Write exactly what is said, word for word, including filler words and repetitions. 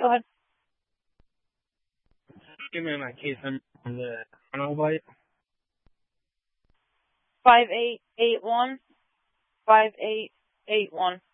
go ahead. Give me my case number on the Chronobite. Five eight eight one. Five eight eight one.